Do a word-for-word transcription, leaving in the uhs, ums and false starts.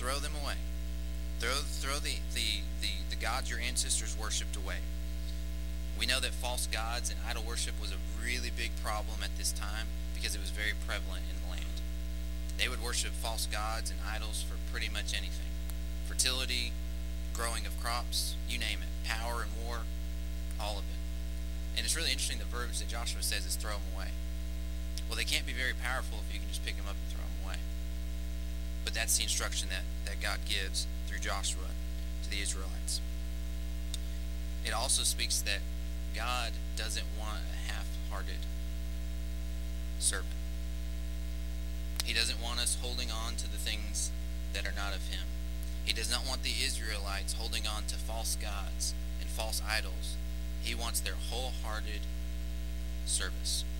throw them away. Throw throw the, the, the, the gods your ancestors worshipped away. We know that false gods and idol worship was a really big problem at this time because it was very prevalent in the land. They would worship false gods and idols for pretty much anything. Fertility, growing of crops, you name it. Power and war, all of it. And it's really interesting the verbiage that Joshua says is throw them away. Well, they can't be very powerful if you can just pick them up and throw them away. But that's the instruction that, that God gives through Joshua to the Israelites. It also speaks that God doesn't want a half-hearted servant. He doesn't want us holding on to the things that are not of him. He does not want the Israelites holding on to false gods and false idols. He wants their wholehearted service.